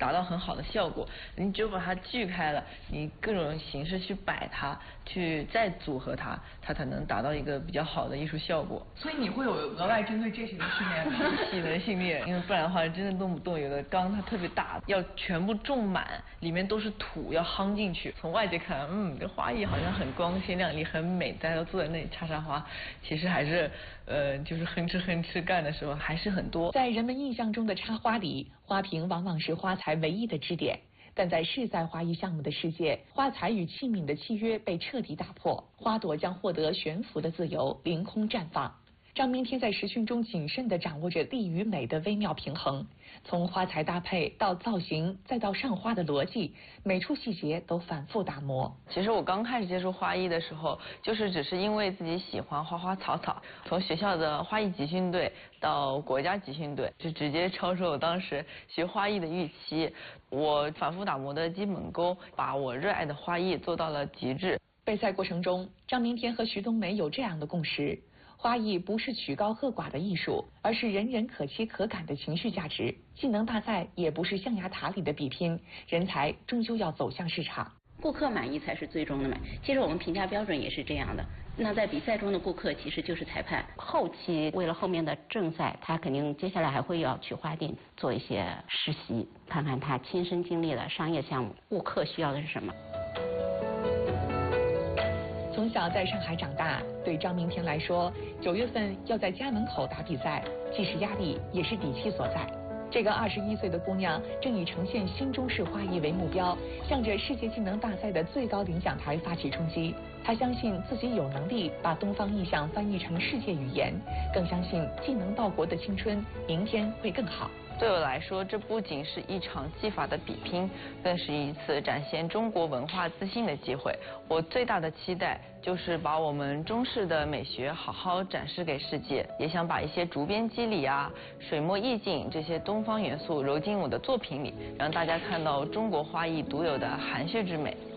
达到很好的效果。你只有把它锯开了，你各种形式去摆它，去再组合它，它才能达到一个比较好的艺术效果。 所以你会有额外针对这些的训练吗？ 体能训练，因为不然的话真的弄不动。有的缸它特别大，要全部种满，里面都是土，要夯进去。从外界看，这花艺好像很光鲜亮丽，很美，大家都坐在那里插插花，其实还是就是哼哧哼哧干的时候还是很多。 在人们印象中的插花里，花瓶往往是花材唯一的支点。但在世在花艺项目的世界，花材与器皿的契约被彻底打破，花朵将获得悬浮的自由，凌空绽放。张明天在实训中谨慎地掌握着力与美的微妙平衡，从花材搭配到造型，再到上花的逻辑，每处细节都反复打磨。 其实我刚开始接触花艺的时候，就是只是因为自己喜欢花花草草，从学校的花艺集训队到国家集训队，就直接超出我当时学花艺的预期。我反复打磨的基本功，把我热爱的花艺做到了极致。 备赛过程中，张明天和徐冬梅有这样的共识：花艺不是曲高和寡的艺术，而是人人可期可感的情绪价值。技能大赛也不是象牙塔里的比拼，人才终究要走向市场。 顾客满意才是最终的美。其实我们评价标准也是这样的。那在比赛中的顾客其实就是裁判。后期为了后面的正赛，他肯定接下来还会要去花店做一些实习，看看他亲身经历的商业项目，顾客需要的是什么。 从小在上海长大，对张明天来说，9月份要在家门口打比赛，既是压力，也是底气所在。这个21岁的姑娘正以呈现新中式花艺为目标，向着世界技能大赛的最高领奖台发起冲击。她相信自己有能力把东方意象翻译成世界语言，更相信技能报国的青春，明天会更好。 对我来说，这不仅是一场技法的比拼，更是一次展现中国文化自信的机会。我最大的期待就是把我们中式的美学好好展示给世界，也想把一些竹编肌理啊、水墨意境这些东方元素揉进我的作品里，让大家看到中国花艺独有的含蓄之美。